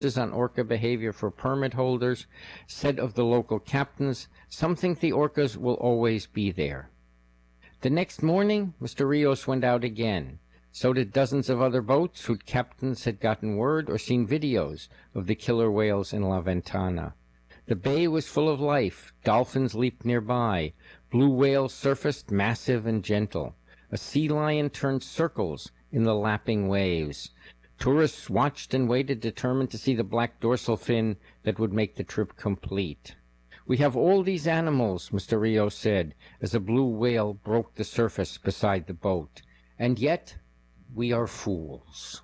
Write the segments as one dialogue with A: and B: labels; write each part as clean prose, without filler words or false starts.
A: on orca behavior for permit holders, said of the local captains, "Some think the orcas will always be there." The next morning, Mr. Rios went out again. So did dozens of other boats whose captains had gotten word or seen videos of the killer whales in La Ventana. The bay was full of life. Dolphins leaped nearby. Blue whales surfaced, massive and gentle. A sea lion turned circles in the lapping waves. Tourists watched and waited, determined to see the black dorsal fin that would make the trip complete. "We have all these animals," Mr. Rios said, as a blue whale broke the surface beside the boat. "And yet, we are fools."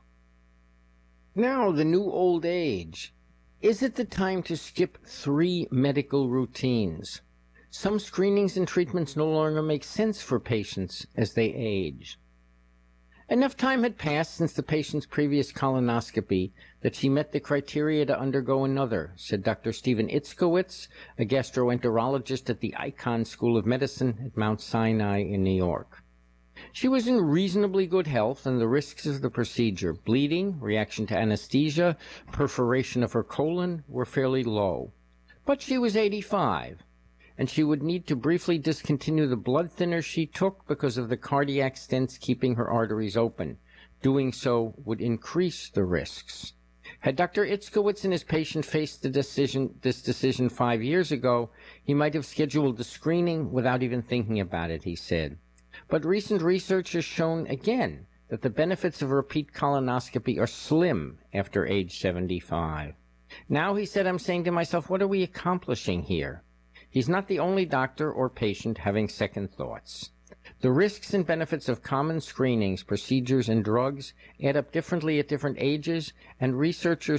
A: Now, the new old age. Is it the time to skip 3 medical routines? Some screenings and treatments no longer make sense for patients as they age. Enough time had passed since the patient's previous colonoscopy that she met the criteria to undergo another, said Dr. Stephen Itzkowitz, a gastroenterologist at the Icahn School of Medicine at Mount Sinai in New York. She was in reasonably good health, and the risks of the procedure, bleeding, reaction to anesthesia, perforation of her colon, were fairly low. But she was 85. And she would need to briefly discontinue the blood thinners she took because of the cardiac stents keeping her arteries open. Doing so would increase the risks. Had Dr. Itzkowitz and his patient faced this decision 5 years ago, he might have scheduled the screening without even thinking about it, he said. But recent research has shown again that the benefits of repeat colonoscopy are slim after age 75. Now, he said, I'm saying to myself, what are we accomplishing here? He's not the only doctor or patient having second thoughts. The risks and benefits of common screenings, procedures, and drugs add up differently at different ages, and research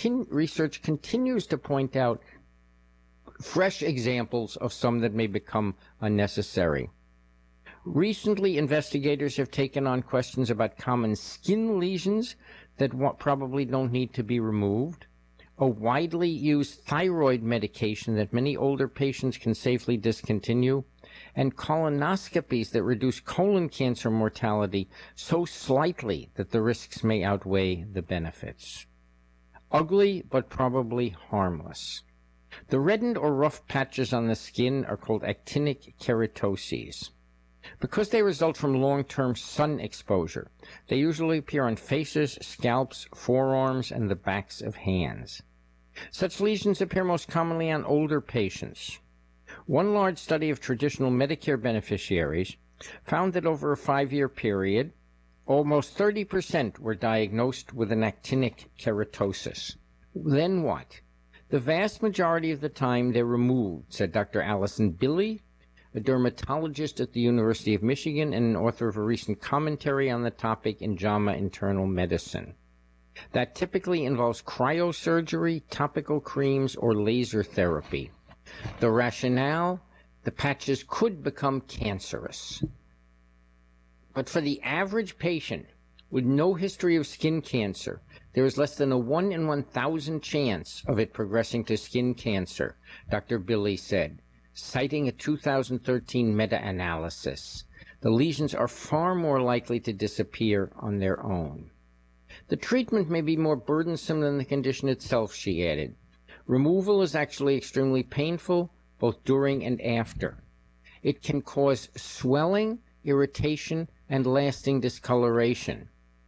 A: continues to point out fresh examples of some that may become unnecessary. Recently, investigators have taken on questions about common skin lesions that probably don't need to be removed, a widely used thyroid medication that many older patients can safely discontinue, and colonoscopies that reduce colon cancer mortality so slightly that the risks may outweigh the benefits. Ugly, but probably harmless. The reddened or rough patches on the skin are called actinic keratoses. Because they result from long-term sun exposure, they usually appear on faces, scalps, forearms, and the backs of hands. Such lesions appear most commonly on older patients. One large study of traditional Medicare beneficiaries found that over a 5-year period, almost 30% were diagnosed with an actinic keratosis. Then what? The vast majority of the time they're removed, said Dr. Allison Billy, a dermatologist at the University of Michigan and an author of a recent commentary on the topic in JAMA Internal Medicine. That typically involves cryosurgery, topical creams, or laser therapy. The rationale? The patches could become cancerous. But for the average patient with no history of skin cancer, there is less than a 1 in 1,000 chance of it progressing to skin cancer, Dr. Billy said, citing a 2013 meta-analysis. The lesions are far more likely to disappear on their own. The treatment may be more burdensome than the condition itself, she added. Removal is actually extremely painful, both during and after. It can cause swelling, irritation, and lasting discoloration.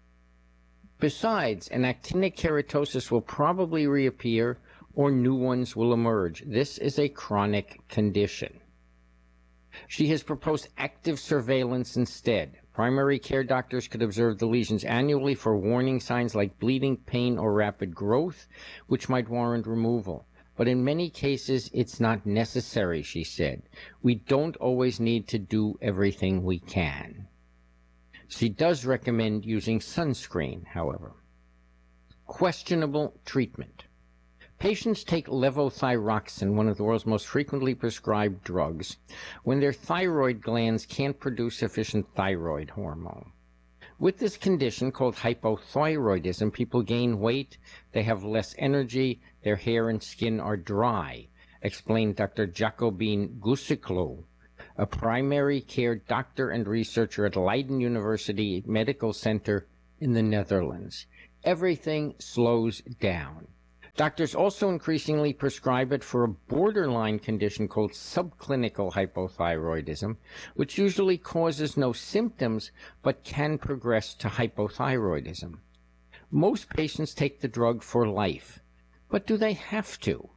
A: Besides, an actinic keratosis will probably reappear or new ones will emerge. This is a chronic condition. She has proposed active surveillance instead. Primary care doctors could observe the lesions annually for warning signs like bleeding, pain, or rapid growth, which might warrant removal. But in many cases, it's not necessary, she said. We don't always need to do everything we can. She does recommend using sunscreen, however. Questionable treatment. Patients take levothyroxine, one of the world's most frequently prescribed drugs, when their thyroid glands can't produce sufficient thyroid hormone. With this condition, called hypothyroidism, people gain weight, they have less energy, their hair and skin are dry, explained Dr. Jacobine Gusiklo, a primary care doctor and researcher at Leiden University Medical Center in the Netherlands. Everything slows down. Doctors also increasingly prescribe it for a borderline condition called subclinical hypothyroidism, which usually causes no symptoms but can progress to hypothyroidism. Most patients take the drug for life, but do they have to?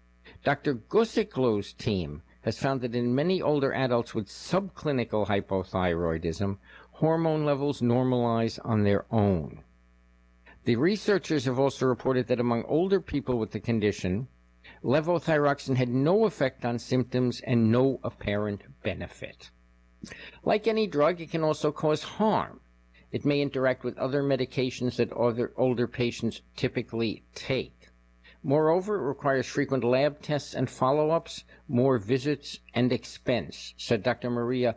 A: Dr. Gusiklow's team has found that in many older adults with subclinical hypothyroidism, hormone levels normalize on their own. The researchers have also reported that among older people with the condition, levothyroxine had no effect on symptoms and no apparent benefit. Like any drug, it can also cause harm. It may interact with other medications that other older patients typically take. Moreover, it requires frequent lab tests and follow-ups, more visits, and expense, said Dr. Maria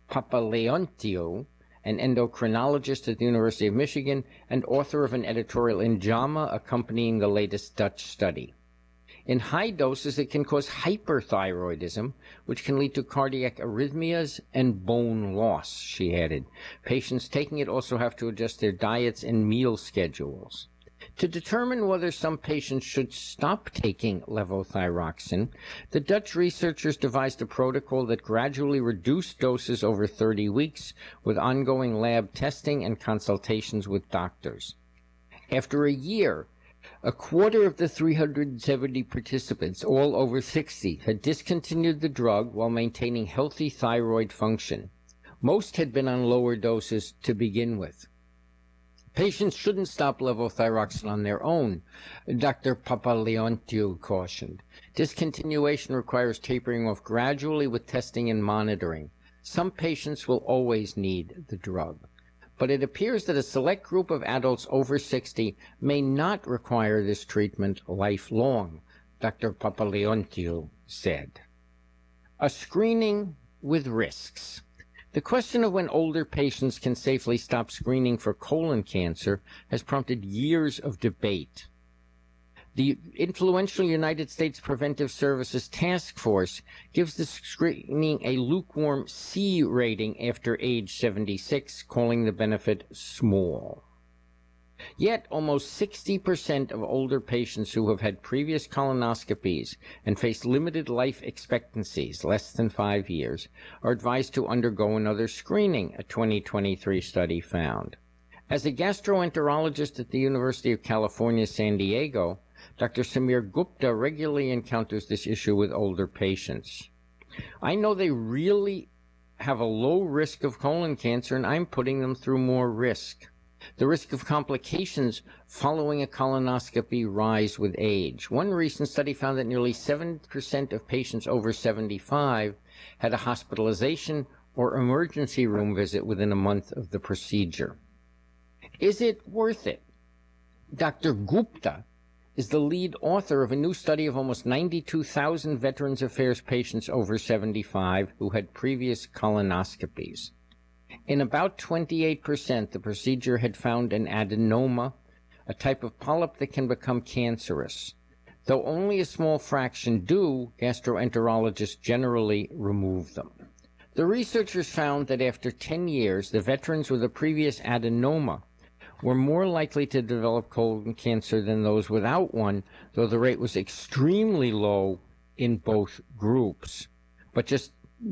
A: Papaleontiou, an endocrinologist at the University of Michigan and author of an editorial in JAMA accompanying the latest Dutch study. In high doses, it can cause hyperthyroidism, which can lead to cardiac arrhythmias and bone loss, she added. Patients taking it also have to adjust their diets and meal schedules. To determine whether some patients should stop taking levothyroxine, the Dutch researchers devised a protocol that gradually reduced doses over 30 weeks with ongoing lab testing and consultations with doctors. After a year, a quarter of the 370 participants, all over 60, had discontinued the drug while maintaining healthy thyroid function. Most had been on lower doses to begin with. Patients shouldn't stop levothyroxine on their own, Dr. Papaleontiou cautioned. Discontinuation requires tapering off gradually with testing and monitoring. Some patients will always need the drug. But it appears that a select group of adults over 60 may not require this treatment lifelong, Dr. Papaleontiou said. A screening with risks. The question of when older patients can safely stop screening for colon cancer has prompted years of debate. The influential United States Preventive Services Task Force gives the screening a lukewarm C rating after age 76, calling the benefit small. Yet, almost 60% of older patients who have had previous colonoscopies and face limited life expectancies, less than 5 years, are advised to undergo another screening, a 2023 study found. As a gastroenterologist at the University of California, San Diego, Dr. Samir Gupta regularly encounters this issue with older patients. I know they really have a low risk of colon cancer, and I'm putting them through more risk. The risk of complications following a colonoscopy rise with age. One recent study found that nearly 7% of patients over 75 had a hospitalization or emergency room visit within a month of the procedure. Is it worth it? Dr. Gupta is the lead author of a new study of almost 92,000 Veterans Affairs patients over 75 who had previous colonoscopies. In about 28%, the procedure had found an adenoma, a type of polyp that can become cancerous. Though only a small fraction do, gastroenterologists generally remove them. The researchers found that after 10 years, the veterans with a previous adenoma were more likely to develop colon cancer than those without one, though the rate was extremely low in both groups. But just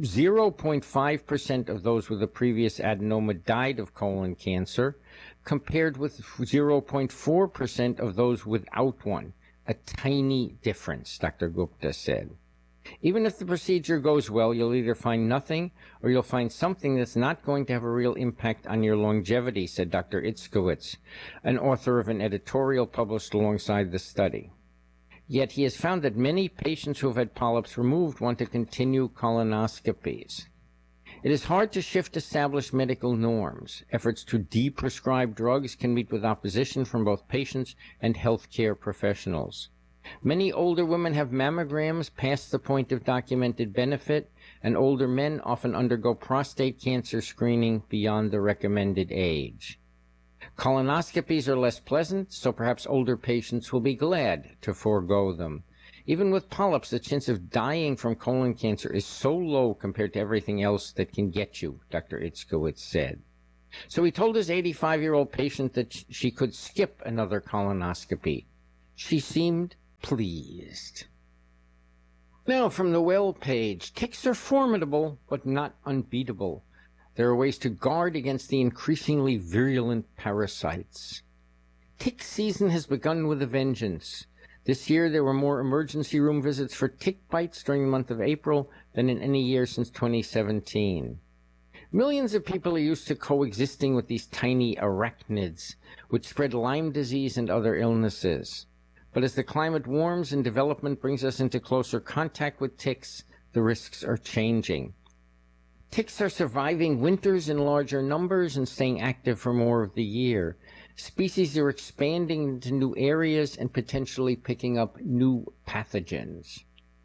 A: 0.5% of those with a previous adenoma died of colon cancer, compared with 0.4% of those without one. A tiny difference, Dr. Gupta said. Even if the procedure goes well, you'll either find nothing or you'll find something that's not going to have a real impact on your longevity, said Dr. Itzkowitz, an author of an editorial published alongside the study. Yet he has found that many patients who have had polyps removed want to continue colonoscopies. It is hard to shift established medical norms. Efforts to de-prescribe drugs can meet with opposition from both patients and healthcare professionals. Many older women have mammograms past the point of documented benefit, and older men often undergo prostate cancer screening beyond the recommended age. Colonoscopies are less pleasant, so perhaps older patients will be glad to forego them. Even with polyps, the chance of dying from colon cancer is so low compared to everything else that can get you, Dr. Itzkowitz said. So he told his 85-year-old patient that she could skip another colonoscopy. She seemed pleased. Now from the well page, ticks are formidable, but not unbeatable. There are ways to guard against the increasingly virulent parasites. Tick season has begun with a vengeance. This year there were more emergency room visits for tick bites during the month of April than in any year since 2017. Millions of people are used to coexisting with these tiny arachnids, which spread Lyme disease and other illnesses. But as the climate warms and development brings us into closer contact with ticks, the risks are changing. Ticks are surviving winters in larger numbers and staying active for more of the year. Species are expanding into new areas and potentially picking up new pathogens.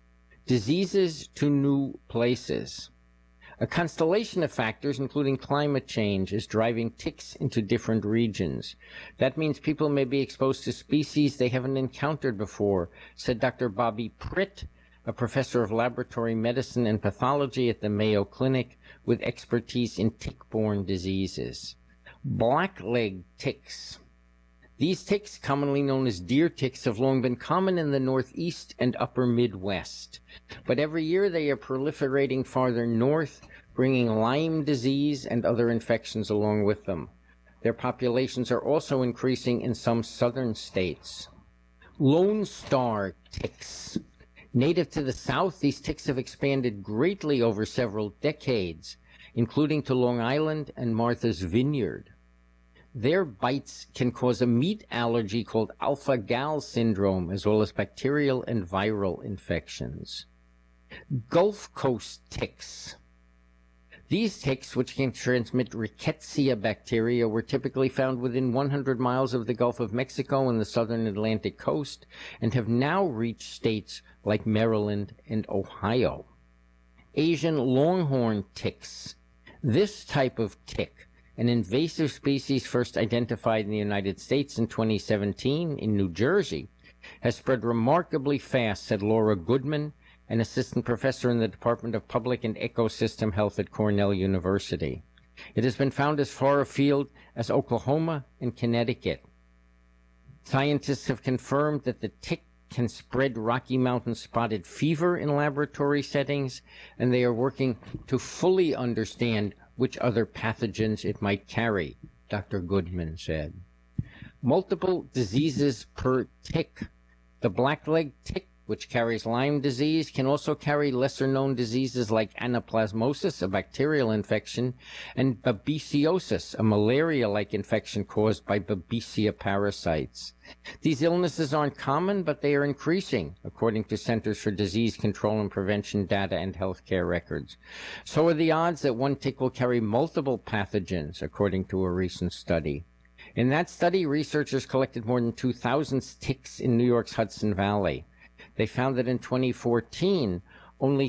A: Diseases to new places. A constellation of factors, including climate change, is driving ticks into different regions. That means people may be exposed to species they haven't encountered before, said Dr. Bobby Pritt, a professor of laboratory medicine and pathology at the Mayo Clinic with expertise in tick-borne diseases. Blackleg ticks. These ticks, commonly known as deer ticks, have long been common in the Northeast and upper Midwest. But every year they are proliferating farther north, bringing Lyme disease and other infections along with them. Their populations are also increasing in some southern states. Lone Star ticks. Native to the south, these ticks have expanded greatly over several decades, including to Long Island and Martha's Vineyard. Their bites can cause a meat allergy called alpha-gal syndrome, as well as bacterial and viral infections. Gulf Coast ticks. These ticks, which can transmit Rickettsia bacteria, were typically found within 100 miles of the Gulf of Mexico and the southern Atlantic coast, and have now reached states like Maryland and Ohio. Asian longhorn ticks. This type of tick, an invasive species first identified in the United States in 2017 in New Jersey, has spread remarkably fast, said Laura Goodman, an assistant professor in the Department of Public and Ecosystem Health at Cornell University. It has been found as far afield as Oklahoma and Connecticut. Scientists have confirmed that the tick can spread Rocky Mountain spotted fever in laboratory settings, and they are working to fully understand which other pathogens it might carry, Dr. Goodman said. Multiple diseases per tick. The blackleg tick, which carries Lyme disease, can also carry lesser-known diseases like anaplasmosis, a bacterial infection, and babesiosis, a malaria-like infection caused by Babesia parasites. These illnesses aren't common, but they are increasing, according to Centers for Disease Control and Prevention data and healthcare records. So are the odds that one tick will carry multiple pathogens, according to a recent study. In that study, researchers collected more than 2,000 ticks in New York's Hudson Valley. They found that in 2014, only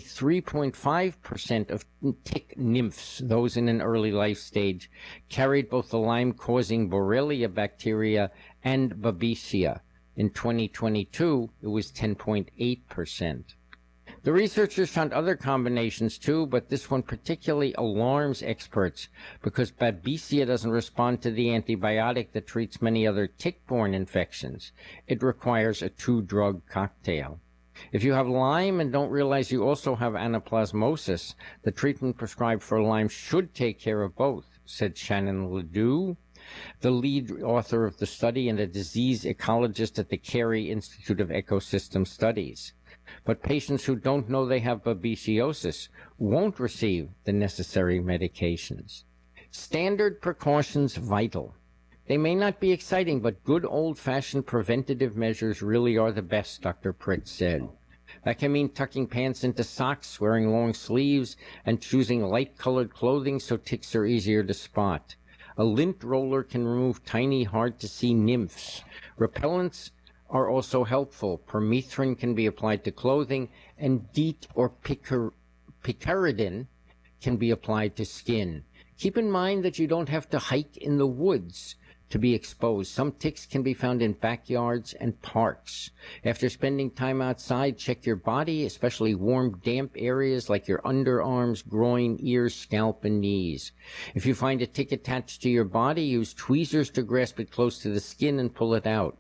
A: 3.5% of tick nymphs, those in an early life stage, carried both the Lyme-causing Borrelia bacteria and Babesia. In 2022, it was 10.8%. The researchers found other combinations too, but this one particularly alarms experts because Babesia doesn't respond to the antibiotic that treats many other tick-borne infections. It requires a two-drug cocktail. If you have Lyme and don't realize you also have anaplasmosis, the treatment prescribed for Lyme should take care of both, said Shannon Ledoux, the lead author of the study and a disease ecologist at the Carey Institute of Ecosystem Studies. But patients who don't know they have babesiosis won't receive the necessary medications. Standard precautions vital. They may not be exciting, but good old-fashioned preventative measures really are the best, Dr. Pritt said. That can mean tucking pants into socks, wearing long sleeves, and choosing light-colored clothing so ticks are easier to spot. A lint roller can remove tiny, hard-to-see nymphs. Repellents are also helpful. Permethrin can be applied to clothing, and DEET or picaridin can be applied to skin. Keep in mind that you don't have to hike in the woods to be exposed. Some ticks can be found in backyards and parks. After spending time outside, check your body, especially warm, damp areas like your underarms, groin, ears, scalp, and knees. If you find a tick attached to your body, use tweezers to grasp it close to the skin and pull it out.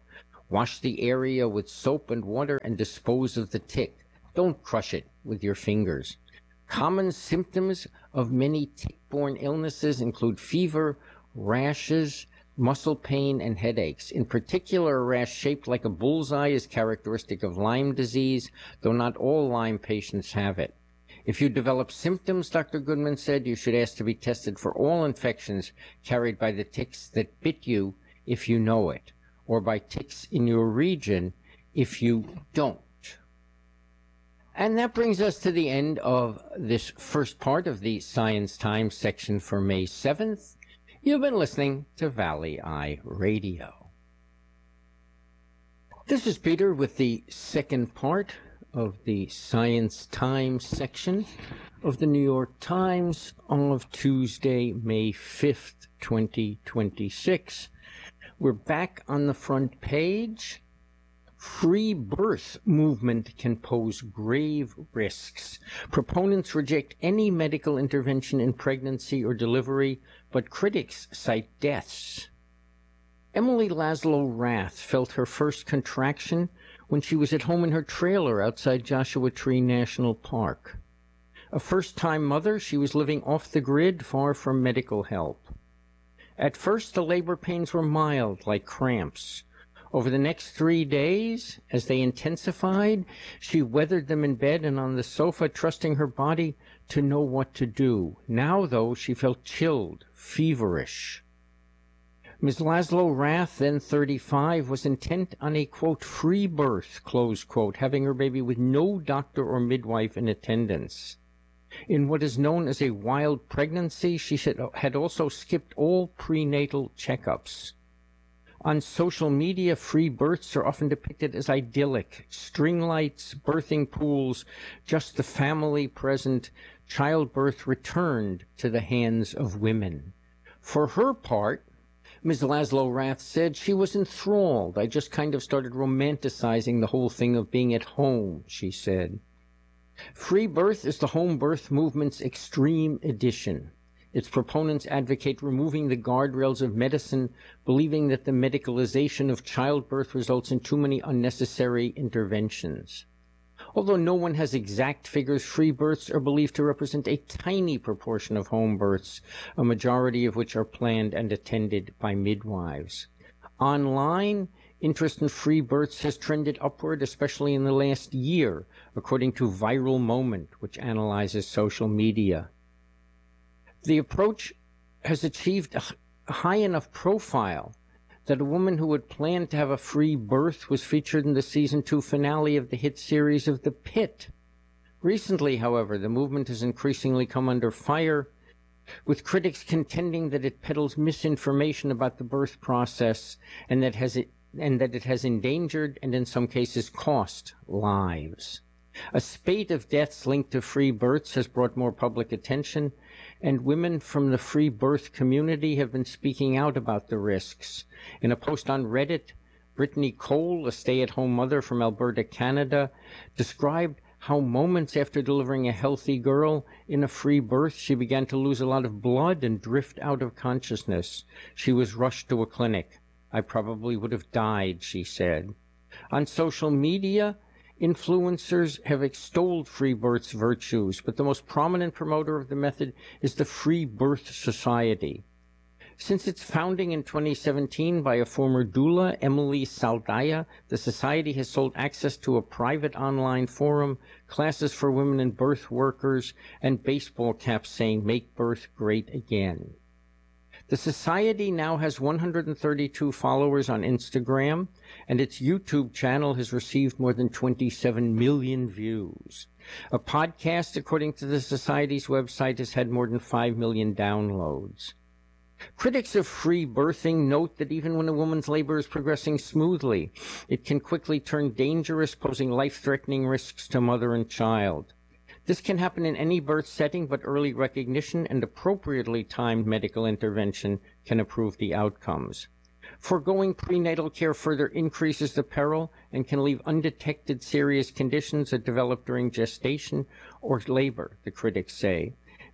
A: Wash the area with soap and water and dispose of the tick. Don't crush it with your fingers. Common symptoms of many tick-borne illnesses include fever, rashes, muscle pain, and headaches. In particular, a rash shaped like a bullseye is characteristic of Lyme disease, though not all Lyme patients have it. If you develop symptoms, Dr. Goodman said, you should ask to be tested for all infections carried by the ticks that bit you if you know it, or by ticks in your region if you don't. And that brings us to the end of this first part of the Science Times section for May 7th. You've been listening to Valley Eye Radio. This is Peter with the second part of the Science Times section of the New York Times of Tuesday, May 5th, 2026. We're back on the front page. Free birth movement can pose grave risks. Proponents reject any medical intervention in pregnancy or delivery, but critics cite deaths. Emily Laszlo Rath felt her first contraction when she was at home in her trailer outside Joshua Tree National Park. A first-time mother, she was living off the grid, far from medical help. At first, the labor pains were mild, like cramps. Over the next 3 days, as they intensified, she weathered them in bed and on the sofa, trusting her body to know what to do. Now, though, she felt chilled, feverish. Ms. Laszlo Rath, then 35, was intent on a, quote, free birth, close quote, having her baby with no doctor or midwife in attendance. In what is known as a wild pregnancy, she had also skipped all prenatal checkups. On social media, free births are often depicted as idyllic. String lights, birthing pools, just the family present, childbirth returned to the hands of women. For her part, Ms. Laszlo Rath said she was enthralled. I just kind of started romanticizing the whole thing of being at home, she said. Free birth is the home birth movement's extreme edition. Its proponents advocate removing the guardrails of medicine, believing that the medicalization of childbirth results in too many unnecessary interventions. Although no one has exact figures, free births are believed to represent a tiny proportion of home births, a majority of which are planned and attended by midwives. Online, interest in free births has trended upward, especially in the last year, according to Viral Moment, which analyzes social media. The approach has achieved a high enough profile that a woman who had planned to have a free birth was featured in the season 2 finale of the hit series of The Pit. Recently, however, the movement has increasingly come under fire, with critics contending that it peddles misinformation about the birth process and that it has endangered and in some cases cost lives. A spate of deaths linked to free births has brought more public attention, and women from the free birth community have been speaking out about the risks. In a post on Reddit, Brittany Cole, a stay-at-home mother from Alberta, Canada, described how moments after delivering a healthy girl in a free birth, she began to lose a lot of blood and drift out of consciousness. She was rushed to a clinic. I probably would have died, she said. On social media, influencers have extolled free birth's virtues, but the most prominent promoter of the method is the Free Birth Society. Since its founding in 2017 by a former doula, Emily Saldaya, the society has sold access to a private online forum, classes for women and birth workers, and baseball caps saying, "Make birth great again." The society now has 132 followers on Instagram, and its YouTube channel has received more than 27 million views. A podcast, according to the society's website, has had more than 5 million downloads. Critics of free birthing note that even when a woman's labor is progressing smoothly, it can quickly turn dangerous, posing life-threatening risks to mother and child. This can happen in any birth setting, but early recognition and appropriately timed medical intervention can improve the outcomes. Foregoing prenatal care further increases the peril and can leave undetected serious conditions that develop during gestation or labor, the critics say.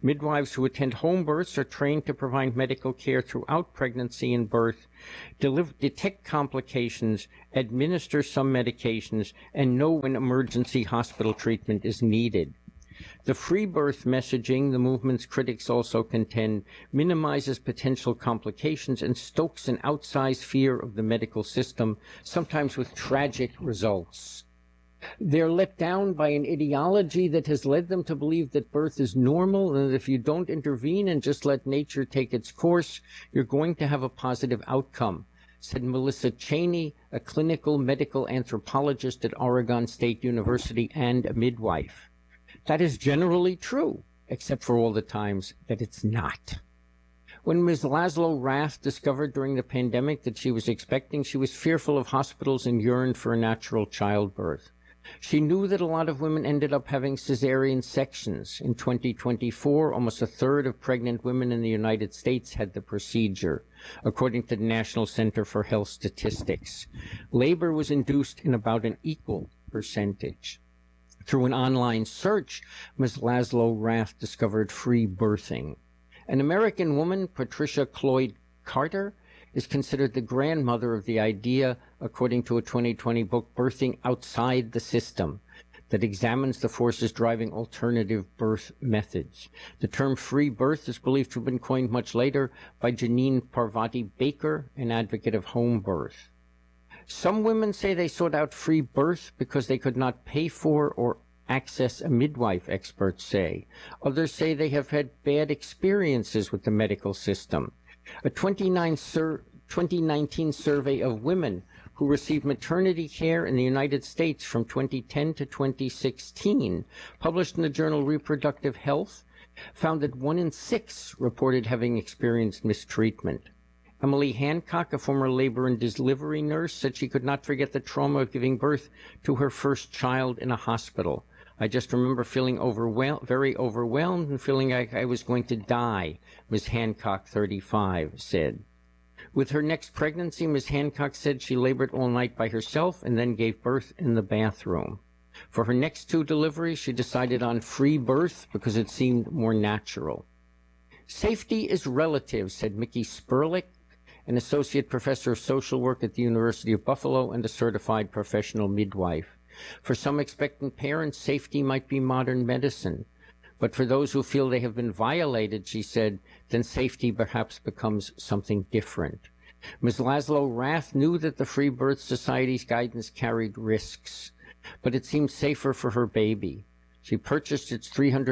A: Midwives who attend home births are trained to provide medical care throughout pregnancy and birth, detect complications, administer some medications, and know when emergency hospital treatment is needed. The free birth messaging, the movement's critics also contend, minimizes potential complications and stokes an outsized fear of the medical system, sometimes with tragic results. They're let down by an ideology that has led them to believe that birth is normal and that if you don't intervene and just let nature take its course, you're going to have a positive outcome, said Melissa Cheney, a clinical medical anthropologist at Oregon State University and a midwife. That is generally true, except for all the times that it's not. When Ms. Laszlo Rath discovered during the pandemic that she was expecting, she was fearful of hospitals and yearned for a natural childbirth. She knew that a lot of women ended up having cesarean sections. In 2024, almost a third of pregnant women in the United States had the procedure, according to the National Center for Health Statistics. Labor was induced in about an equal percentage. Through an online search, Ms. Laszlo Rath discovered free birthing. An American woman, Patricia Cloyd Carter, is considered the grandmother of the idea, according to a 2020 book, Birthing Outside the System, that examines the forces driving alternative birth methods. The term free birth is believed to have been coined much later by Janine Parvati Baker, an advocate of home birth. Some women say they sought out free birth because they could not pay for or access a midwife, experts say. Others say they have had bad experiences with the medical system. A 2019 survey of women who received maternity care in the United States from 2010 to 2016, published in the journal Reproductive Health, found that 1 in 6 reported having experienced mistreatment. Emily Hancock, a former labor and delivery nurse, said she could not forget the trauma of giving birth to her first child in a hospital. I just remember feeling very overwhelmed and feeling like I was going to die, Ms. Hancock, 35, said. With her next pregnancy, Ms. Hancock said she labored all night by herself and then gave birth in the bathroom. For her next 2 deliveries, she decided on free birth because it seemed more natural. Safety is relative, said Mickey Sperlich, an associate professor of social work at the University of Buffalo and a certified professional midwife. For some expectant parents, safety might be modern medicine. But for those who feel they have been violated, she said, then safety perhaps becomes something different. Ms. Laszlo Rath knew that the Free Birth Society's guidance carried risks, but it seemed safer for her baby. She purchased its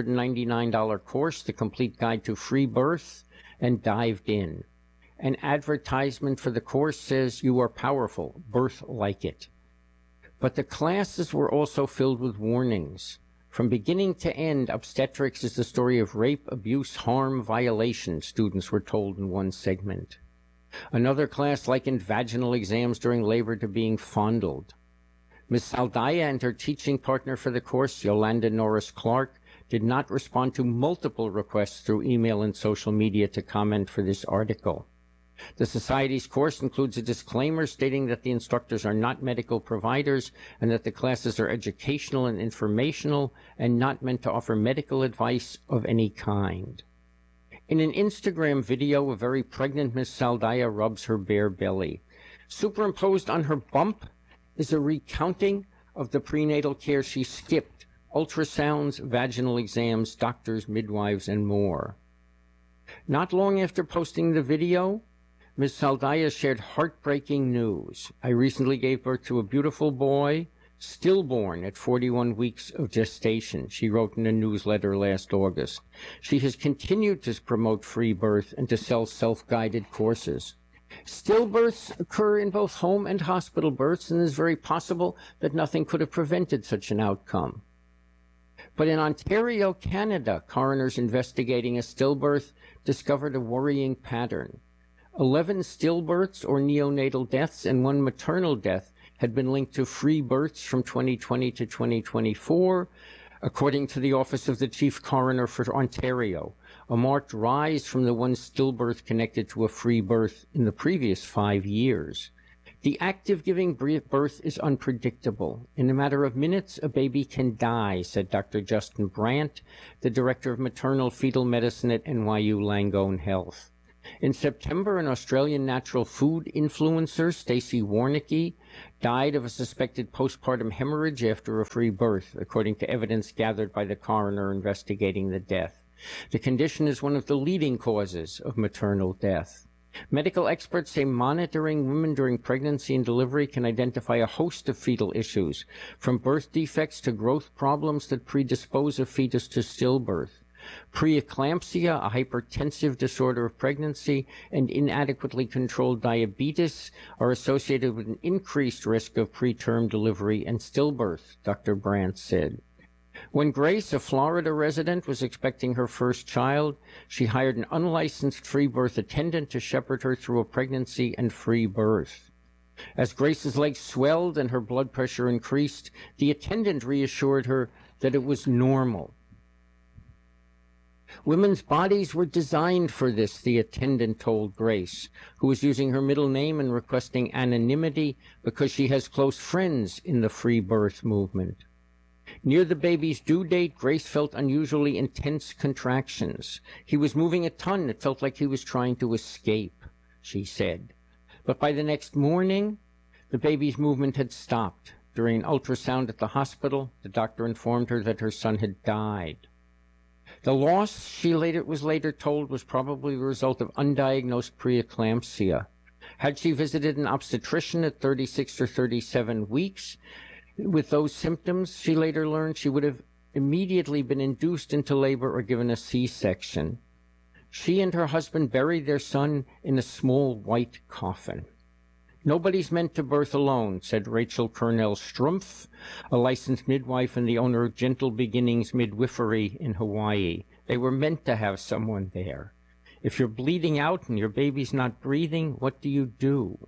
A: $399 course, The Complete Guide to Free Birth, and dived in. An advertisement for the course says, "You are powerful, birth like it." But the classes were also filled with warnings. From beginning to end, obstetrics is the story of rape, abuse, harm, violation, students were told in one segment. Another class likened vaginal exams during labor to being fondled. Ms. Saldaya and her teaching partner for the course, Yolanda Norris Clark, did not respond to multiple requests through email and social media to comment for this article. The Society's course includes a disclaimer stating that the instructors are not medical providers and that the classes are educational and informational and not meant to offer medical advice of any kind. In an Instagram video, a very pregnant Ms. Saldaya rubs her bare belly. Superimposed on her bump is a recounting of the prenatal care she skipped: ultrasounds, vaginal exams, doctors, midwives, and more. Not long after posting the video, Ms. Saldaya shared heartbreaking news. I recently gave birth to a beautiful boy, stillborn at 41 weeks of gestation, she wrote in a newsletter last August. She has continued to promote free birth and to sell self-guided courses. Stillbirths occur in both home and hospital births, and it is very possible that nothing could have prevented such an outcome. But in Ontario, Canada, coroners investigating a stillbirth discovered a worrying pattern. 11 stillbirths or neonatal deaths and 1 maternal death had been linked to free births from 2020 to 2024, according to the Office of the Chief Coroner for Ontario, a marked rise from the 1 stillbirth connected to a free birth in the previous 5 years. The act of giving birth is unpredictable. In a matter of minutes, a baby can die, said Dr. Justin Brandt, the director of maternal fetal medicine at NYU Langone Health. In September, an Australian natural food influencer, Stacey Warnicki, died of a suspected postpartum hemorrhage after a free birth, according to evidence gathered by the coroner investigating the death. The condition is one of the leading causes of maternal death. Medical experts say monitoring women during pregnancy and delivery can identify a host of fetal issues, from birth defects to growth problems that predispose a fetus to stillbirth. Preeclampsia, a hypertensive disorder of pregnancy, and inadequately controlled diabetes are associated with an increased risk of preterm delivery and stillbirth, Dr. Brandt said. When Grace, a Florida resident, was expecting her first child, she hired an unlicensed free birth attendant to shepherd her through a pregnancy and free birth. As Grace's legs swelled and her blood pressure increased, the attendant reassured her that it was normal. Women's bodies were designed for this, the attendant told Grace, who was using her middle name and requesting anonymity because she has close friends in the free birth movement. Near the baby's due date, Grace felt unusually intense contractions. He was moving a ton. It felt like he was trying to escape, she said. But by the next morning, the baby's movement had stopped. During an ultrasound at the hospital, the doctor informed her that her son had died. The loss, she was later told, was probably the result of undiagnosed preeclampsia. Had she visited an obstetrician at 36 or 37 weeks with those symptoms, she later learned she would have immediately been induced into labor or given a C-section. She and her husband buried their son in a small white coffin. Nobody's meant to birth alone, said Rachel Cornell Strumpf, a licensed midwife and the owner of Gentle Beginnings Midwifery in Hawaii. They were meant to have someone there. If you're bleeding out and your baby's not breathing, what do you do?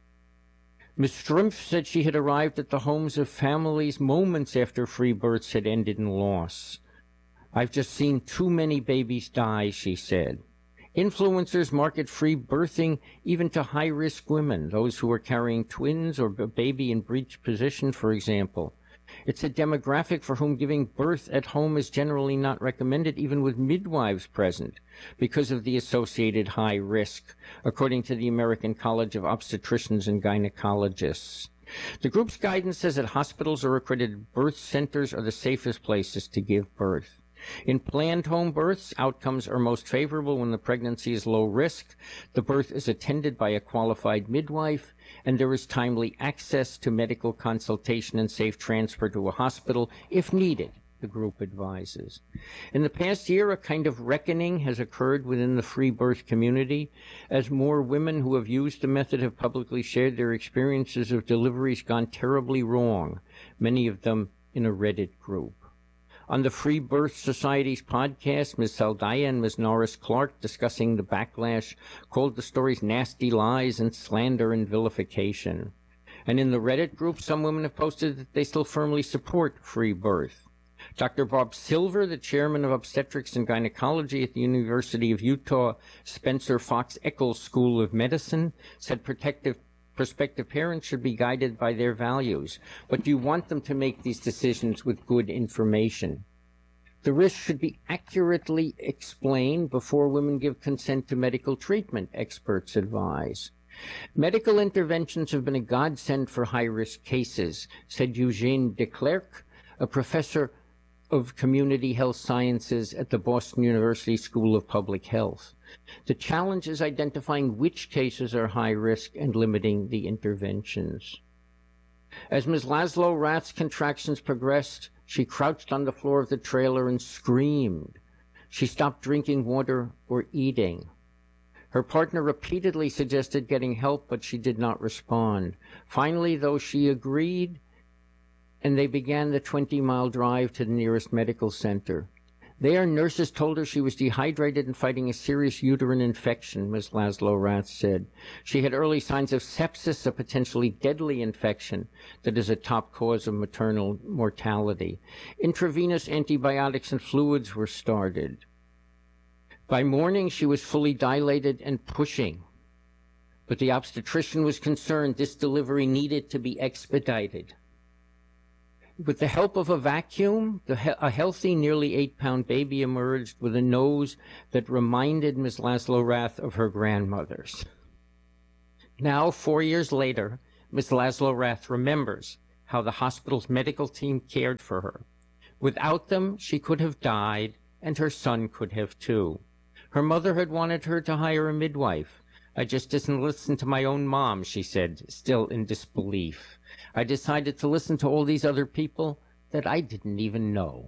A: Ms. Strumpf said she had arrived at the homes of families moments after free births had ended in loss. I've just seen too many babies die, she said. Influencers market free birthing even to high-risk women, those who are carrying twins or a baby in breech position, for example. It's a demographic for whom giving birth at home is generally not recommended, even with midwives present, because of the associated high risk, according to the American College of Obstetricians and Gynecologists. The group's guidance says that hospitals or accredited birth centers are the safest places to give birth. In planned home births, outcomes are most favorable when the pregnancy is low risk, the birth is attended by a qualified midwife, and there is timely access to medical consultation and safe transfer to a hospital if needed, the group advises. In the past year, a kind of reckoning has occurred within the free birth community as more women who have used the method have publicly shared their experiences of deliveries gone terribly wrong, many of them in a Reddit group. On the Free Birth Society's podcast, Ms. Saldaya and Ms. Norris Clark, discussing the backlash, called the stories nasty lies and slander and vilification. And in the Reddit group, some women have posted that they still firmly support free birth. Dr. Bob Silver, the chairman of obstetrics and gynecology at the University of Utah Spencer Fox Eccles School of Medicine, said prospective parents should be guided by their values, but you want them to make these decisions with good information. The risks should be accurately explained before women give consent to medical treatment, experts advise. Medical interventions have been a godsend for high-risk cases, said Eugene Declercq, a professor of community health sciences at the Boston University School of Public Health. The challenge is identifying which cases are high risk and limiting the interventions. As Ms. Laszlo Rath's contractions progressed, she crouched on the floor of the trailer and screamed. She stopped drinking water or eating. Her partner repeatedly suggested getting help, but she did not respond. Finally, though, she agreed, and they began the 20-mile drive to the nearest medical center. There, nurses told her she was dehydrated and fighting a serious uterine infection, Ms. Laszlo Rath said. She had early signs of sepsis, a potentially deadly infection that is a top cause of maternal mortality. Intravenous antibiotics and fluids were started. By morning, she was fully dilated and pushing. but the obstetrician was concerned this delivery needed to be expedited. With the help of a vacuum, a healthy, nearly 8-pound baby emerged with a nose that reminded Miss Laszlo Rath of her grandmother's. Now, 4 years later, Miss Laszlo Rath remembers how the hospital's medical team cared for her. Without them, she could have died, and her son could have too. Her mother had wanted her to hire a midwife. I just didn't listen to my own mom, she said, still in disbelief. I decided to listen to all these other people that I didn't even know.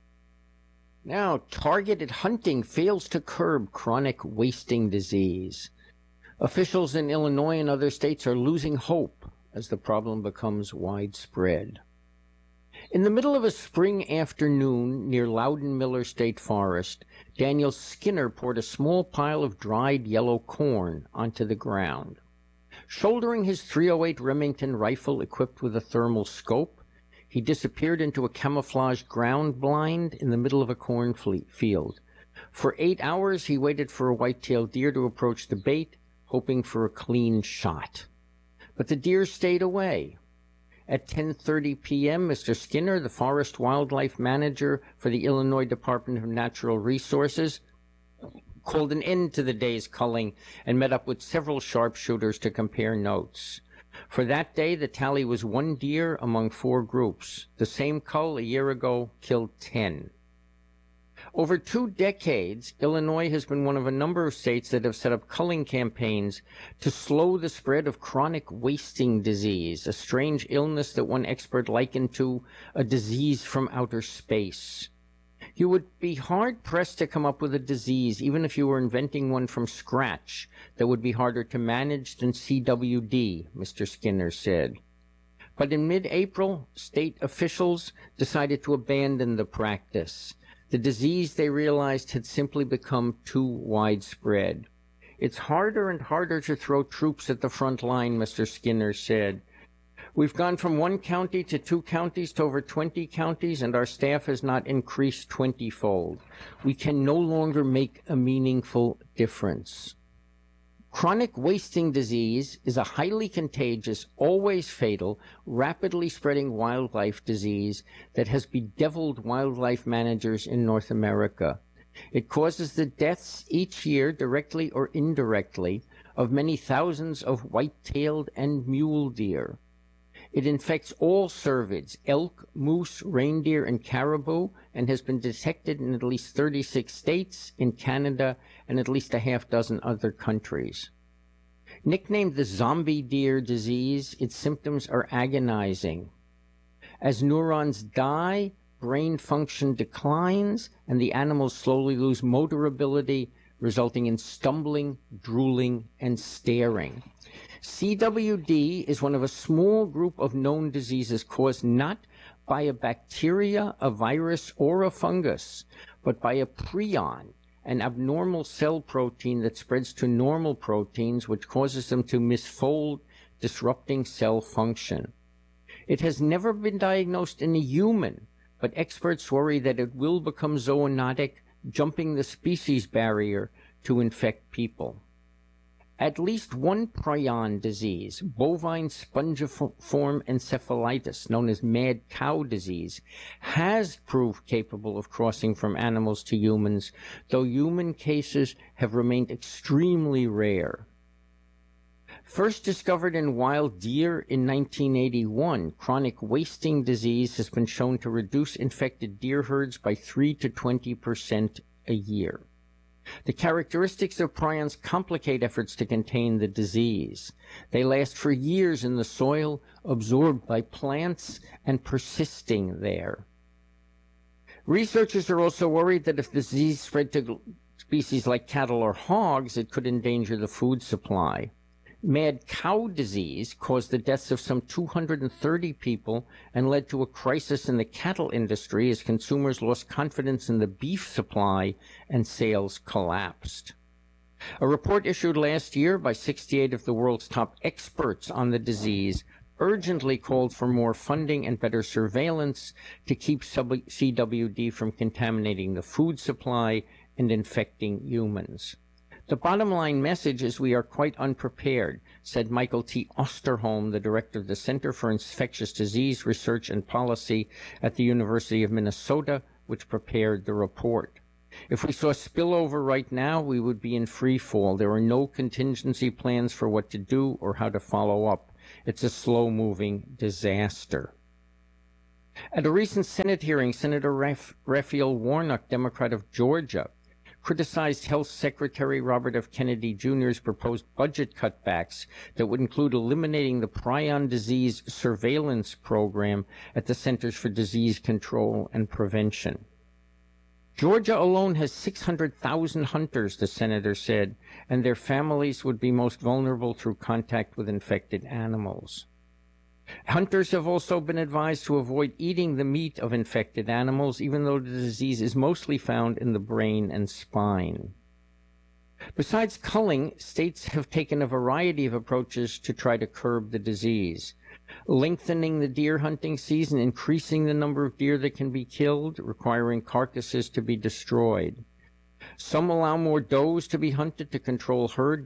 A: Now, targeted hunting fails to curb chronic wasting disease. Officials in Illinois and other states are losing hope as the problem becomes widespread. In the middle of a spring afternoon near Loudon-Miller State Forest, Daniel Skinner poured a small pile of dried yellow corn onto the ground. Shouldering his .308 Remington rifle equipped with a thermal scope, he disappeared into a camouflaged ground blind in the middle of a cornfield. For 8 hours he waited for a white-tailed deer to approach the bait, hoping for a clean shot. But the deer stayed away. At 10:30 p.m., Mr. Skinner, the forest wildlife manager for the Illinois Department of Natural Resources, called an end to the day's culling and met up with several sharpshooters to compare notes. For that day, the tally was 1 deer among 4 groups. The same cull a year ago killed 10. Over 2 decades, Illinois has been one of a number of states that have set up culling campaigns to slow the spread of chronic wasting disease, a strange illness that one expert likened to a disease from outer space. You would be hard-pressed to come up with a disease, even if you were inventing one from scratch, that would be harder to manage than CWD, Mr. Skinner said. But in mid-April, state officials decided to abandon the practice. The disease, they realized, had simply become too widespread. It's harder and harder to throw troops at the front line, Mr. Skinner said. We've gone from 1 county to 2 counties to over 20 counties, and our staff has not increased 20-fold. We can no longer make a meaningful difference. Chronic wasting disease is a highly contagious, always fatal, rapidly spreading wildlife disease that has bedeviled wildlife managers in North America. It causes the deaths each year, directly or indirectly, of many thousands of white-tailed and mule deer. It infects all cervids, elk, moose, reindeer, and caribou, and has been detected in at least 36 states, in Canada, and at least a half-dozen other countries. Nicknamed the zombie deer disease, its symptoms are agonizing. As neurons die, brain function declines, and the animals slowly lose motor ability, resulting in stumbling, drooling, and staring. CWD is one of a small group of known diseases caused not by a bacteria, a virus, or a fungus, but by a prion, an abnormal cell protein that spreads to normal proteins, which causes them to misfold, disrupting cell function. It has never been diagnosed in a human, but experts worry that it will become zoonotic, jumping the species barrier to infect people. At least one prion disease, bovine spongiform encephalitis, known as mad cow disease, has proved capable of crossing from animals to humans, though human cases have remained extremely rare. First discovered in wild deer in 1981, chronic wasting disease has been shown to reduce infected deer herds by 3 to 20% a year. The characteristics of prions complicate efforts to contain the disease. They last for years in the soil, absorbed by plants, and persisting there. Researchers are also worried that if the disease spread to species like cattle or hogs, it could endanger the food supply. Mad cow disease caused the deaths of some 230 people and led to a crisis in the cattle industry as consumers lost confidence in the beef supply and sales collapsed. A report issued last year by 68 of the world's top experts on the disease urgently called for more funding and better surveillance to keep CWD from contaminating the food supply and infecting humans. The bottom line message is we are quite unprepared, said Michael T. Osterholm, the director of the Center for Infectious Disease Research and Policy at the University of Minnesota, which prepared the report. If we saw spillover right now, we would be in free fall. There are no contingency plans for what to do or how to follow up. It's a slow-moving disaster. At a recent Senate hearing, Senator Raphael Warnock, Democrat of Georgia, criticized Health Secretary Robert F. Kennedy Jr.'s proposed budget cutbacks that would include eliminating the prion disease surveillance program at the Centers for Disease Control and Prevention. Georgia alone has 600,000 hunters, the senator said, and their families would be most vulnerable through contact with infected animals. Hunters have also been advised to avoid eating the meat of infected animals, even though the disease is mostly found in the brain and spine. Besides culling, states have taken a variety of approaches to try to curb the disease. Lengthening the deer hunting season, increasing the number of deer that can be killed, requiring carcasses to be destroyed. Some allow more does to be hunted to control herd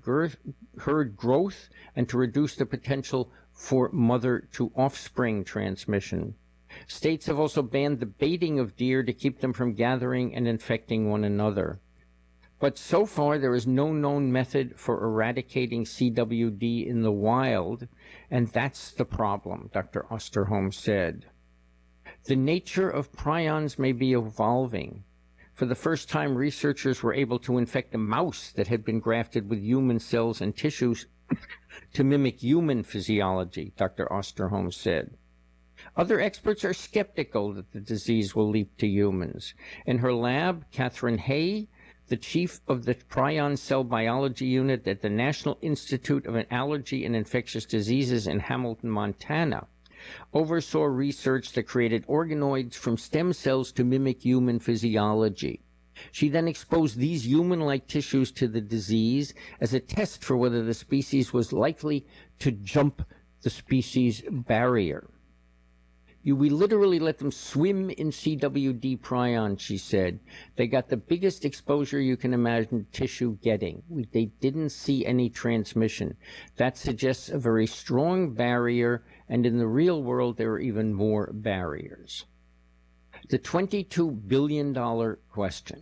A: growth and to reduce the potential for mother-to-offspring transmission. States have also banned the baiting of deer to keep them from gathering and infecting one another. But so far, there is no known method for eradicating CWD in the wild, and that's the problem, Dr. Osterholm said. The nature of prions may be evolving. For the first time, researchers were able to infect a mouse that had been grafted with human cells and tissues to mimic human physiology, Dr. Osterholm said. Other experts are skeptical that the disease will leap to humans. In her lab, Catherine Hay, the chief of the prion cell biology unit at the National Institute of Allergy and Infectious Diseases in Hamilton, Montana, oversaw research that created organoids from stem cells to mimic human physiology. She then exposed these human-like tissues to the disease as a test for whether the species was likely to jump the species barrier. We literally let them swim in CWD prions, she said. They got the biggest exposure you can imagine tissue getting. They didn't see any transmission. That suggests a very strong barrier, and in the real world there are even more barriers. The $22 billion question.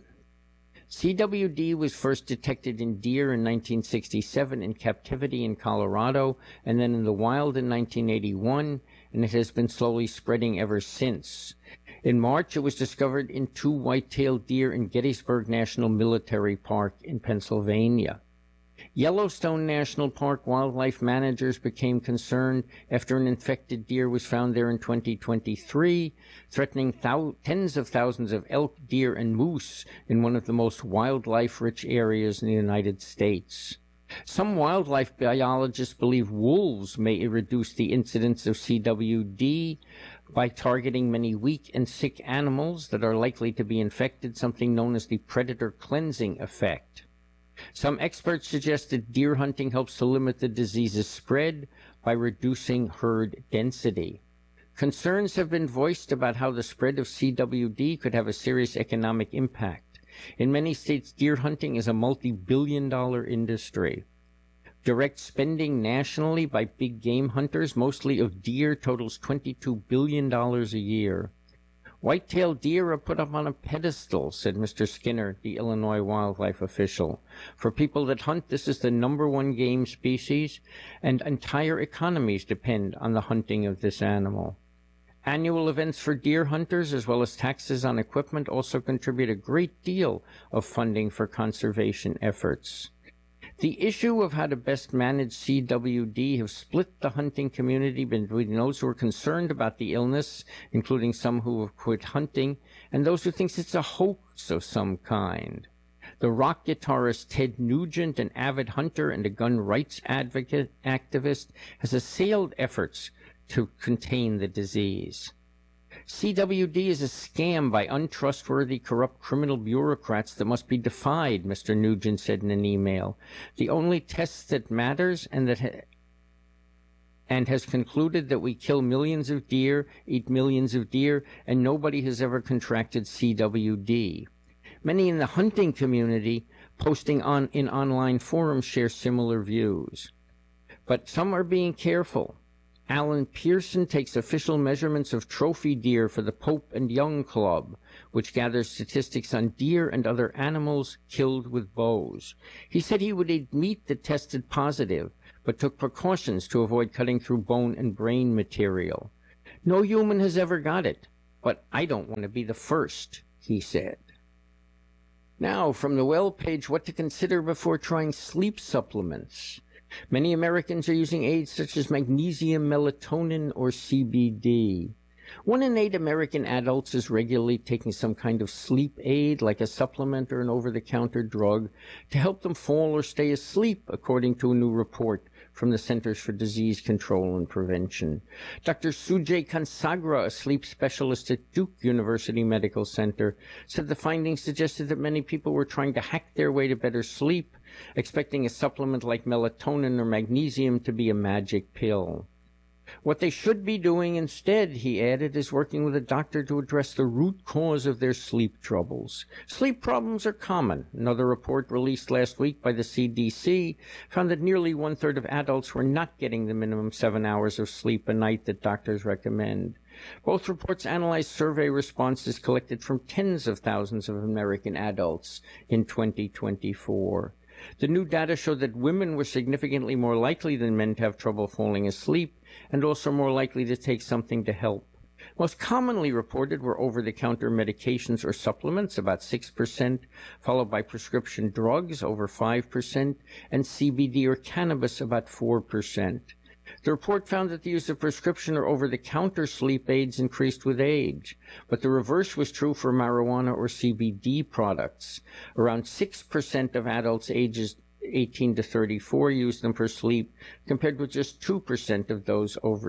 A: CWD was first detected in deer in 1967 in captivity in Colorado, and then in the wild in 1981, and it has been slowly spreading ever since. In March, it was discovered in 2 white-tailed deer in Gettysburg National Military Park in Pennsylvania. Yellowstone National Park wildlife managers became concerned after an infected deer was found there in 2023, threatening tens of thousands of elk, deer, and moose in one of the most wildlife-rich areas in the United States. Some wildlife biologists believe wolves may reduce the incidence of CWD by targeting many weak and sick animals that are likely to be infected, something known as the predator cleansing effect. Some experts suggest that deer hunting helps to limit the disease's spread by reducing herd density. Concerns have been voiced about how the spread of CWD could have a serious economic impact. In many states, deer hunting is a multi-billion-dollar industry. Direct spending nationally by big game hunters, mostly of deer, totals $22 billion a year. White-tailed deer are put up on a pedestal, said Mr. Skinner, the Illinois wildlife official. For people that hunt, this is the #1 game species, and entire economies depend on the hunting of this animal. Annual events for deer hunters, as well as taxes on equipment, also contribute a great deal of funding for conservation efforts. The issue of how to best manage CWD have split the hunting community between those who are concerned about the illness, including some who have quit hunting, and those who think it's a hoax of some kind. The rock guitarist Ted Nugent, an avid hunter and a gun rights activist, has assailed efforts to contain the disease. CWD is a scam by untrustworthy, corrupt criminal bureaucrats that must be defied, Mr. Nugent said in an email. The only test that matters and has concluded that we kill millions of deer, eat millions of deer, and nobody has ever contracted CWD. Many in the hunting community posting in online forums share similar views. But some are being careful. Alan Pearson takes official measurements of trophy deer for the Pope and Young Club, which gathers statistics on deer and other animals killed with bows. He said he would eat meat that tested positive, but took precautions to avoid cutting through bone and brain material. No human has ever got it, but I don't want to be the first, he said. Now, from the Well page, what to consider before trying sleep supplements. Many Americans are using aids such as magnesium, melatonin, or CBD. 1 in 8 American adults is regularly taking some kind of sleep aid, like a supplement or an over-the-counter drug, to help them fall or stay asleep, according to a new report from the Centers for Disease Control and Prevention. Dr. Sujay Kansagra, a sleep specialist at Duke University Medical Center, said the findings suggested that many people were trying to hack their way to better sleep, expecting a supplement like melatonin or magnesium to be a magic pill. What they should be doing instead, he added, is working with a doctor to address the root cause of their sleep troubles. Sleep problems are common. Another report released last week by the CDC found that nearly 1/3 of adults were not getting the minimum 7 hours of sleep a night that doctors recommend. Both reports analyzed survey responses collected from tens of thousands of American adults in 2024. The new data showed that women were significantly more likely than men to have trouble falling asleep, and also more likely to take something to help. Most commonly reported were over-the-counter medications or supplements, about 6%, followed by prescription drugs, over 5%, and CBD or cannabis, about 4%. The report found that the use of prescription or over-the-counter sleep aids increased with age, but the reverse was true for marijuana or CBD products. Around 6% of adults ages 18 to 34 use them for sleep, compared with just 2% of those over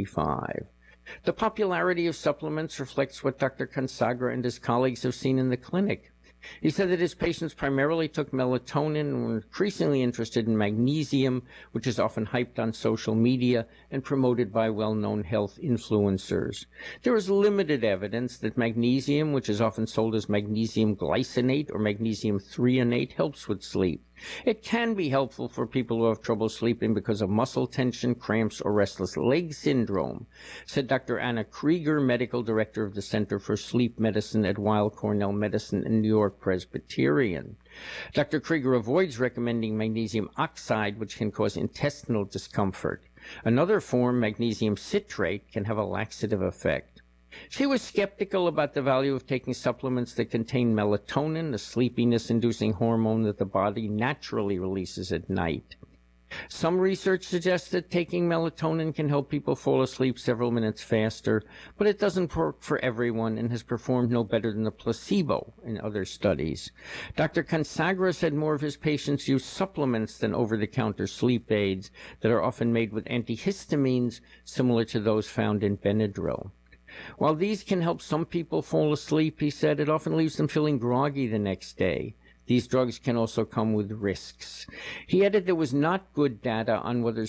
A: 65. The popularity of supplements reflects what Dr. Kansagra and his colleagues have seen in the clinic. He said that his patients primarily took melatonin and were increasingly interested in magnesium, which is often hyped on social media and promoted by well-known health influencers. There is limited evidence that magnesium, which is often sold as magnesium glycinate or magnesium threonate, helps with sleep. It can be helpful for people who have trouble sleeping because of muscle tension, cramps, or restless leg syndrome, said Dr. Anna Krieger, medical director of the Center for Sleep Medicine at Weill Cornell Medicine and New York Presbyterian. Dr. Krieger avoids recommending magnesium oxide, which can cause intestinal discomfort. Another form, magnesium citrate, can have a laxative effect. She was skeptical about the value of taking supplements that contain melatonin, a sleepiness-inducing hormone that the body naturally releases at night. Some research suggests that taking melatonin can help people fall asleep several minutes faster, but it doesn't work for everyone and has performed no better than the placebo in other studies. Dr. Kansagra said more of his patients use supplements than over-the-counter sleep aids that are often made with antihistamines similar to those found in Benadryl. While these can help some people fall asleep, he said, it often leaves them feeling groggy the next day. These drugs can also come with risks. He added there was not good data on whether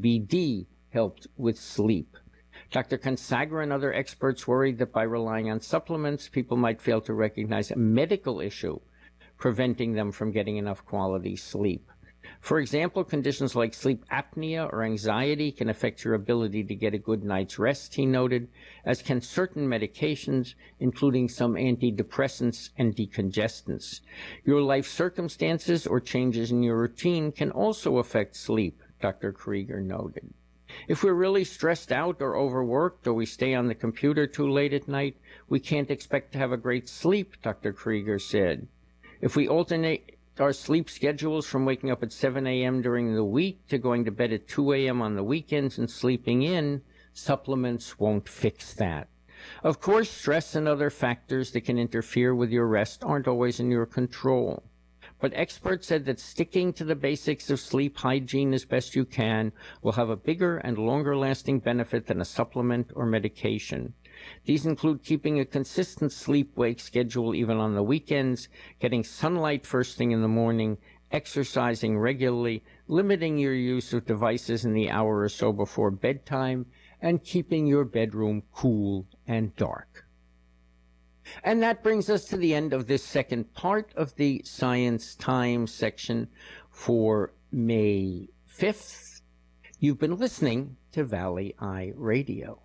A: CBD helped with sleep. Dr. Kansagra and other experts worried that by relying on supplements, people might fail to recognize a medical issue, preventing them from getting enough quality sleep. For example, conditions like sleep apnea or anxiety can affect your ability to get a good night's rest, he noted, as can certain medications, including some antidepressants and decongestants. Your life circumstances or changes in your routine can also affect sleep, Dr. Krieger noted. If we're really stressed out or overworked, or we stay on the computer too late at night, we can't expect to have a great sleep, Dr. Krieger said. If we alternate our sleep schedules from waking up at 7 a.m. during the week to going to bed at 2 a.m. on the weekends and sleeping in, supplements won't fix that. Of course, stress and other factors that can interfere with your rest aren't always in your control. But experts said that sticking to the basics of sleep hygiene as best you can will have a bigger and longer-lasting benefit than a supplement or medication. These include keeping a consistent sleep-wake schedule even on the weekends, getting sunlight first thing in the morning, exercising regularly, limiting your use of devices in the hour or so before bedtime, and keeping your bedroom cool and dark. And that brings us to the end of this second part of the Science Times section for May 5th. You've been listening to Valley Eye Radio.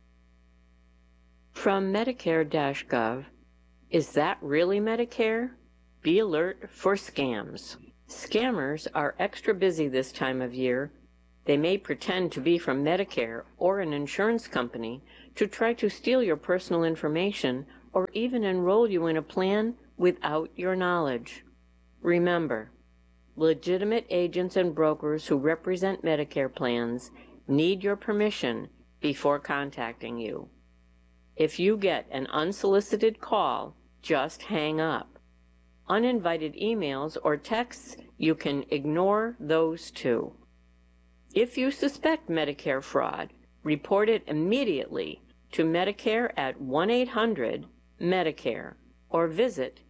B: From Medicare-Gov, is that really Medicare? Be alert for scams. Scammers are extra busy this time of year. They may pretend to be from Medicare or an insurance company to try to steal your personal information or even enroll you in a plan without your knowledge. Remember, legitimate agents and brokers who represent Medicare plans need your permission before contacting you. If you get an unsolicited call, just hang up. Uninvited emails or texts, you can ignore those too. If you suspect Medicare fraud, report it immediately to Medicare at 1-800-MEDICARE or visit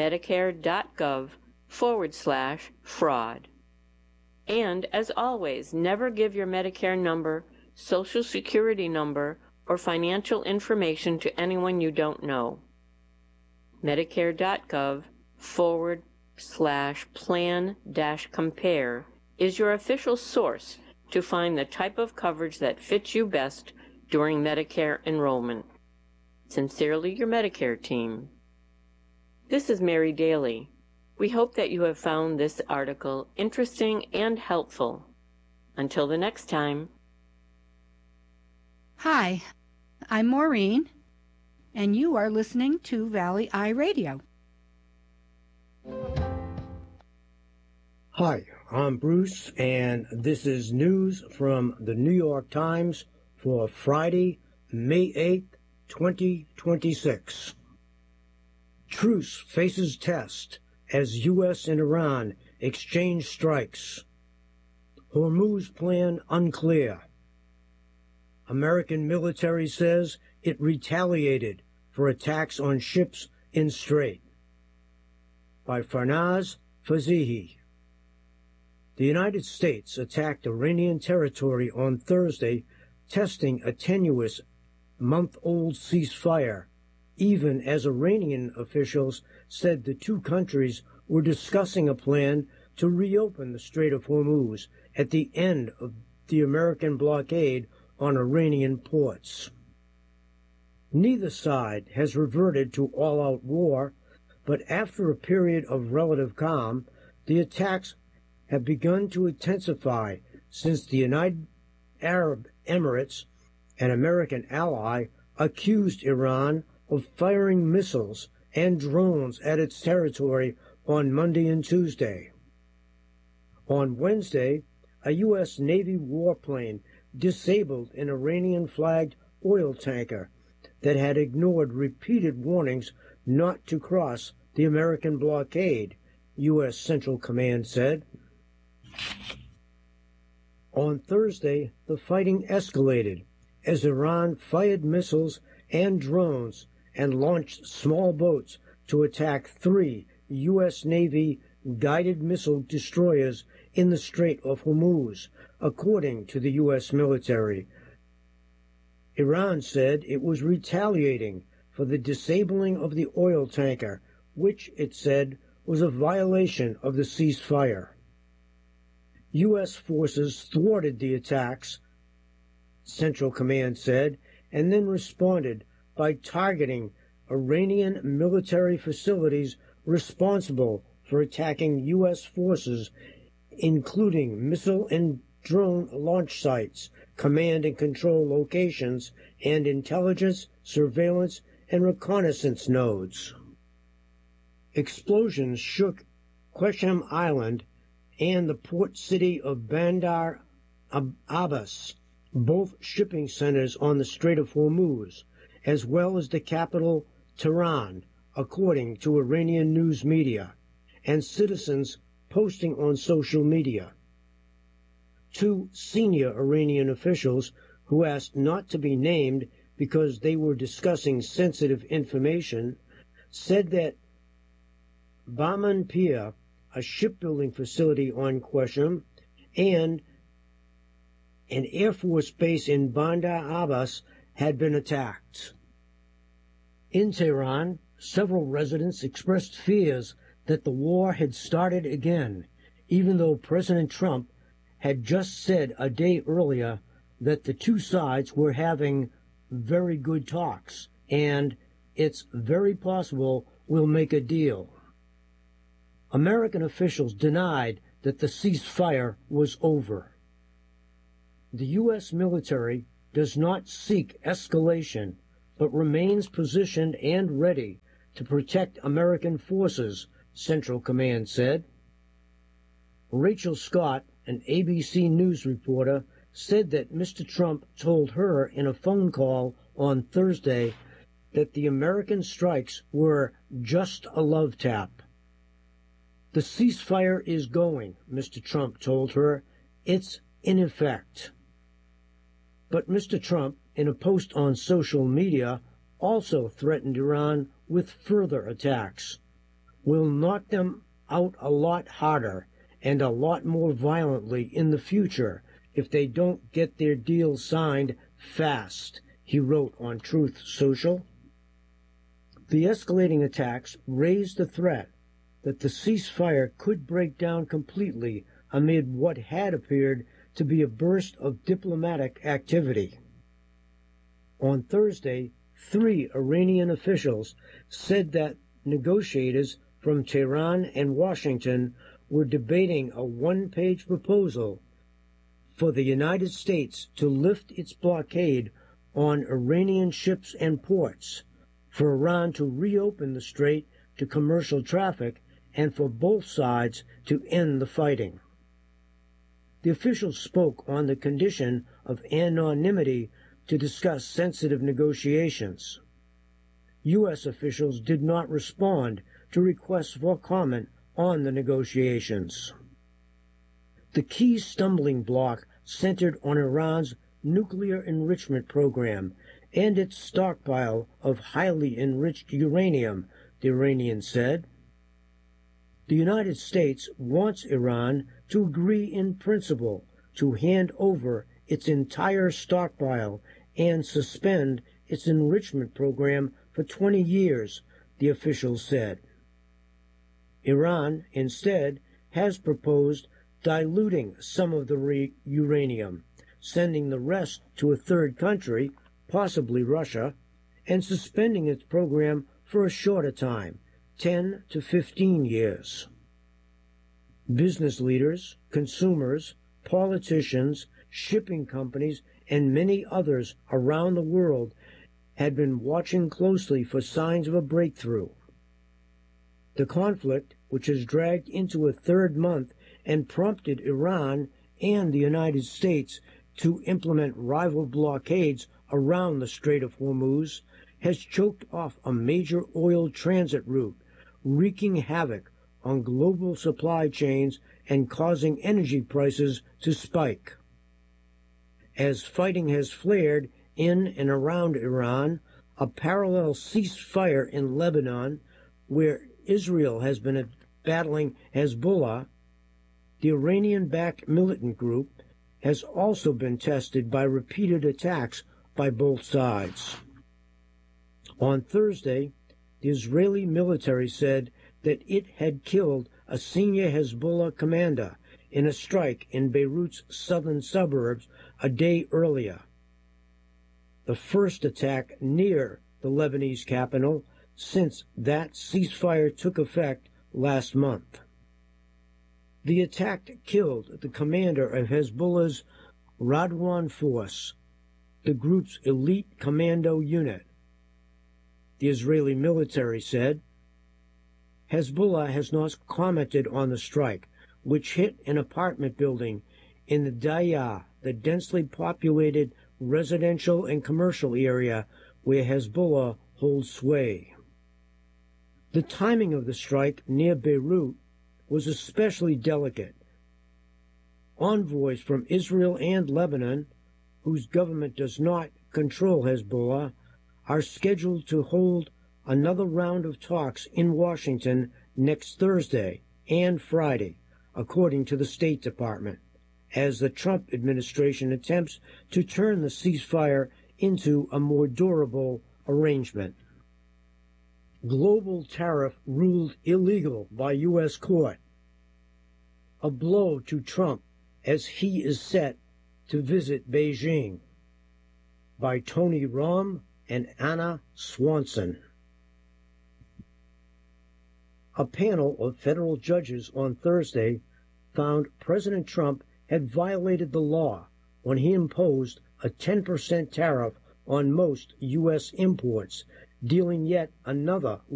B: medicare.gov/fraud. And as always, never give your Medicare number, Social Security number, or financial information to anyone you don't know. Medicare.gov/plan-compare is your official source to find the type of coverage that fits you best during Medicare enrollment. Sincerely, your Medicare team. This is Mary Daly. We hope that you have found this article interesting and helpful. Until the next time.
C: Hi, I'm Maureen, and you are listening to Valley Eye Radio.
D: Hi, I'm Bruce, and this is news from the New York Times for Friday, May 8th, 2026. Truce faces test as U.S. and Iran exchange strikes. Hormuz plan unclear. American military says it retaliated for attacks on ships in Strait. By Farnaz Fazihi. The United States attacked Iranian territory on Thursday, testing a tenuous month-old ceasefire, even as Iranian officials said the two countries were discussing a plan to reopen the Strait of Hormuz at the end of the American blockade on Iranian ports. Neither side has reverted to all-out war, but after a period of relative calm, the attacks have begun to intensify since the United Arab Emirates, an American ally, accused Iran of firing missiles and drones at its territory on Monday and Tuesday. On Wednesday, a U.S. Navy warplane disabled an Iranian-flagged oil tanker that had ignored repeated warnings not to cross the American blockade, U.S. Central Command said. On Thursday, the fighting escalated as Iran fired missiles and drones and launched small boats to attack 3 U.S. Navy guided missile destroyers in the Strait of Hormuz, according to the U.S. military. Iran said it was retaliating for the disabling of the oil tanker, which it said was a violation of the ceasefire. U.S. forces thwarted the attacks, Central Command said, and then responded by targeting Iranian military facilities responsible for attacking U.S. forces, including missile and drone launch sites, command and control locations, and intelligence, surveillance, and reconnaissance nodes. Explosions shook Qeshm Island and the port city of Bandar Abbas, both shipping centers on the Strait of Hormuz, as well as the capital Tehran, according to Iranian news media, and citizens posting on social media. 2 senior Iranian officials, who asked not to be named because they were discussing sensitive information, said that Baman Pier, a shipbuilding facility on Qeshm, and an Air Force base in Bandar Abbas had been attacked. In Tehran, several residents expressed fears that the war had started again, even though President Trump had just said a day earlier that the two sides were having very good talks, and it's very possible we'll make a deal. American officials denied that the ceasefire was over. The U.S. military does not seek escalation, but remains positioned and ready to protect American forces, Central Command said. Rachel Scott, an ABC News reporter, said that Mr. Trump told her in a phone call on Thursday that the American strikes were just a love tap. The ceasefire is going, Mr. Trump told her. It's in effect. But Mr. Trump, in a post on social media, also threatened Iran with further attacks. We'll knock them out a lot harder and a lot more violently in the future if they don't get their deal signed fast, he wrote on Truth Social. The escalating attacks raised the threat that the ceasefire could break down completely amid what had appeared to be a burst of diplomatic activity. On Thursday, 3 Iranian officials said that negotiators from Tehran and Washington were debating a one-page proposal for the United States to lift its blockade on Iranian ships and ports, for Iran to reopen the strait to commercial traffic, and for both sides to end the fighting. The officials spoke on the condition of anonymity to discuss sensitive negotiations. U.S. officials did not respond to requests for comment on the negotiations. The key stumbling block centered on Iran's nuclear enrichment program and its stockpile of highly enriched uranium, the Iranians said. The United States wants Iran to agree in principle to hand over its entire stockpile and suspend its enrichment program for 20 years, the officials said. Iran, instead, has proposed diluting some of the uranium, sending the rest to a third country, possibly Russia, and suspending its program for a shorter time, 10 to 15 years. Business leaders, consumers, politicians, shipping companies, and many others around the world had been watching closely for signs of a breakthrough. The conflict, which has dragged into a third month and prompted Iran and the United States to implement rival blockades around the Strait of Hormuz, has choked off a major oil transit route, wreaking havoc on global supply chains and causing energy prices to spike. As fighting has flared in and around Iran, a parallel ceasefire in Lebanon, where Israel has been battling Hezbollah, the Iranian-backed militant group, has also been tested by repeated attacks by both sides. On Thursday, the Israeli military said that it had killed a senior Hezbollah commander in a strike in Beirut's southern suburbs a day earlier. The first attack near the Lebanese capital since that ceasefire took effect last month. The attack killed the commander of Hezbollah's Radwan force, the group's elite commando unit. The Israeli military said. Hezbollah has not commented on the strike, which hit an apartment building in the Daya, the densely populated residential and commercial area where Hezbollah holds sway. The timing of the strike near Beirut was especially delicate. Envoys from Israel and Lebanon, whose government does not control Hezbollah, are scheduled to hold another round of talks in Washington next Thursday and Friday, according to the State Department, as the Trump administration attempts to turn the ceasefire into a more durable arrangement. Global tariff ruled illegal by U.S. court. A blow to Trump as he is set to visit Beijing. By Tony Romm and Anna Swanson. A panel of federal judges on Thursday found President Trump had violated the law when he imposed a 10% tariff on most U.S. imports, dealing yet another